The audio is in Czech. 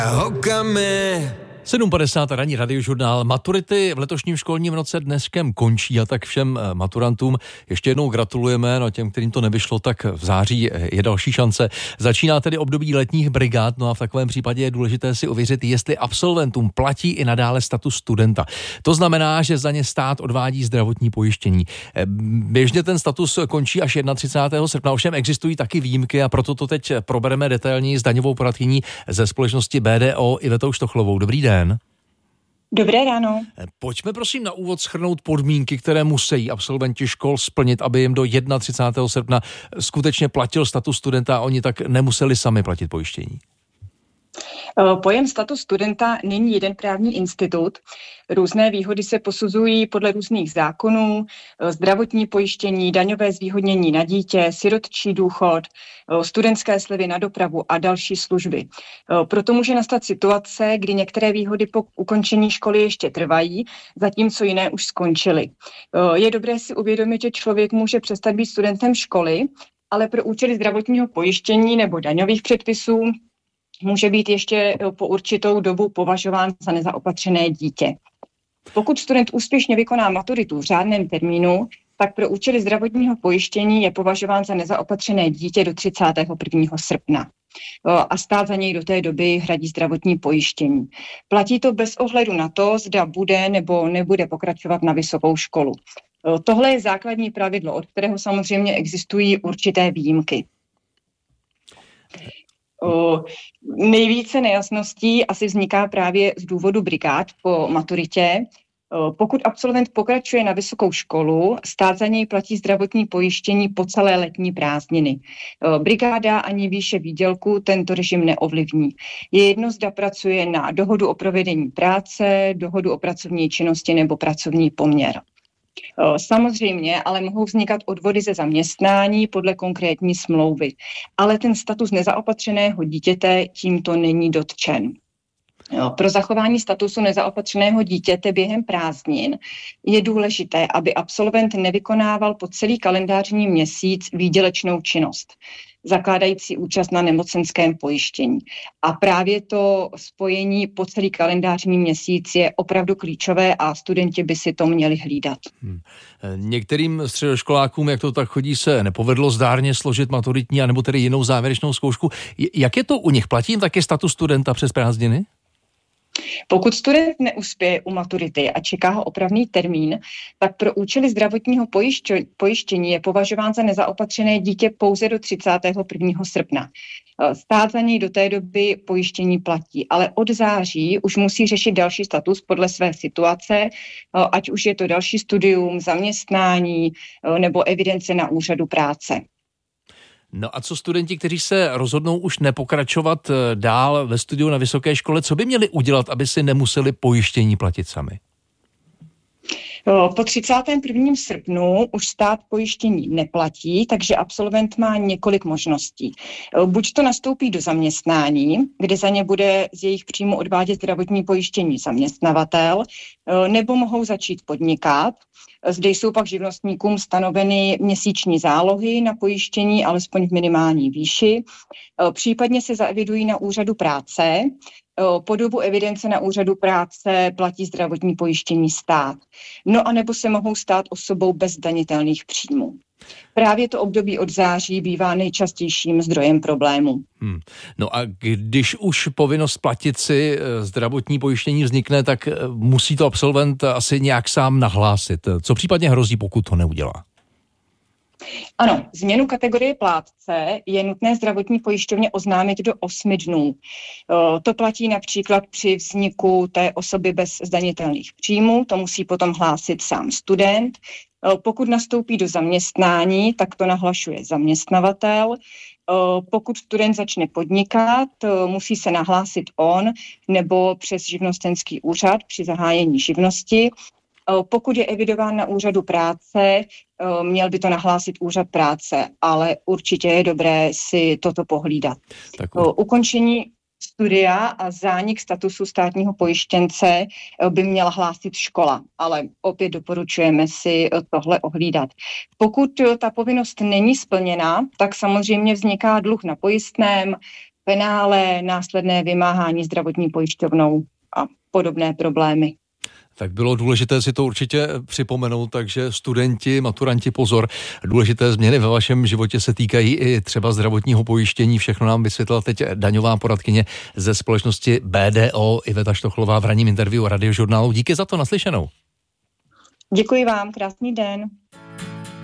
Ahokame. 7.50 ranní radiožurnál. Maturity v letošním školním roce dneskem končí a tak všem maturantům ještě jednou gratulujeme. No těm, kterým to nevyšlo, tak v září je další šance. Začíná tedy období letních brigád, no a v takovém případě je důležité si ověřit, jestli absolventům platí i nadále status studenta. To znamená, že za ně stát odvádí zdravotní pojištění. Běžně ten status končí až 31. srpna, ovšem existují taky výjimky a proto to teď probereme detailněji s daňovou poradkyní ze společnosti BDO Ivetou Štochlovou. Dobrý den. Dobré ráno. Pojďme prosím na úvod shrnout podmínky, které musí absolventi škol splnit, aby jim do 31. srpna skutečně platil status studenta a oni tak nemuseli sami platit pojištění. Pojem status studenta není jeden právní institut. Různé výhody se posuzují podle různých zákonů, zdravotní pojištění, daňové zvýhodnění na dítě, sirotčí důchod, studentské slevy na dopravu a další služby. Proto může nastat situace, kdy některé výhody po ukončení školy ještě trvají, zatímco jiné už skončily. Je dobré si uvědomit, že člověk může přestat být studentem školy, ale pro účely zdravotního pojištění nebo daňových předpisů může být ještě po určitou dobu považován za nezaopatřené dítě. Pokud student úspěšně vykoná maturitu v řádném termínu, tak pro účely zdravotního pojištění je považován za nezaopatřené dítě do 31. srpna. A stát za něj do té doby hradí zdravotní pojištění. Platí to bez ohledu na to, zda bude nebo nebude pokračovat na vysokou školu. Tohle je základní pravidlo, od kterého samozřejmě existují určité výjimky. Nejvíce nejasností asi vzniká právě z důvodu brigád po maturitě. Pokud absolvent pokračuje na vysokou školu, stát za něj platí zdravotní pojištění po celé letní prázdniny. Brigáda ani výše výdělku tento režim neovlivní. Je jedno, zda pracuje na dohodu o provedení práce, dohodu o pracovní činnosti nebo pracovní poměr. Samozřejmě, ale mohou vznikat odvody ze zaměstnání podle konkrétní smlouvy. Ale ten status nezaopatřeného dítěte tímto není dotčen. Pro zachování statusu nezaopatřeného dítěte během prázdnin je důležité, aby absolvent nevykonával po celý kalendářní měsíc výdělečnou činnost, zakládající účast na nemocenském pojištění. A právě to spojení po celý kalendářní měsíc je opravdu klíčové a studenti by si to měli hlídat. Některým středoškolákům, jak to tak chodí, se nepovedlo zdárně složit maturitní anebo tedy jinou závěrečnou zkoušku. Jak je to u nich? Platí jim taky status studenta přes prázdniny? Pokud student neuspěje u maturity a čeká ho opravný termín, tak pro účely zdravotního pojištění je považován za nezaopatřené dítě pouze do 31. srpna. Stát za něj do té doby pojištění platí, ale od září už musí řešit další status podle své situace, ať už je to další studium, zaměstnání nebo evidence na úřadu práce. No a co studenti, kteří se rozhodnou už nepokračovat dál ve studiu na vysoké škole, co by měli udělat, aby si nemuseli pojištění platit sami? Po 31. srpnu už stát pojištění neplatí, takže absolvent má několik možností. Buď to nastoupí do zaměstnání, kde za ně bude z jejich příjmu odvádět zdravotní pojištění zaměstnavatel, nebo mohou začít podnikat. Zde jsou pak živnostníkům stanoveny měsíční zálohy na pojištění, alespoň v minimální výši. Případně se zaevidují na úřadu práce. Po dobu evidence na úřadu práce platí zdravotní pojištění stát. No a nebo se mohou stát osobou bez zdanitelných příjmů. Právě to období od září bývá nejčastějším zdrojem problému. No a když už povinnost platit si zdravotní pojištění vznikne, tak musí to absolvent asi nějak sám nahlásit. Co případně hrozí, pokud to neudělá? Ano, změnu kategorie plátce je nutné zdravotní pojišťovně oznámit do 8 dnů. To platí například při vzniku té osoby bez zdanitelných příjmů, to musí potom hlásit sám student. Pokud nastoupí do zaměstnání, tak to nahlašuje zaměstnavatel. Pokud student začne podnikat, musí se nahlásit on nebo přes živnostenský úřad při zahájení živnosti. Pokud je evidován na úřadu práce, měl by to nahlásit úřad práce, ale určitě je dobré si toto pohlídat. Ukončení studia a zánik statusu státního pojištěnce by měla hlásit škola, ale opět doporučujeme si tohle ohlídat. Pokud ta povinnost není splněna, tak samozřejmě vzniká dluh na pojistném, penále, následné vymáhání zdravotní pojišťovnou a podobné problémy. Tak bylo důležité si to určitě připomenout, takže studenti, maturanti, pozor, důležité změny ve vašem životě se týkají i třeba zdravotního pojištění. Všechno nám vysvětlila teď daňová poradkyně ze společnosti BDO Iveta Štochlová v ranním interview Radiožurnálu. Díky za to, naslyšenou. Děkuji vám, krásný den.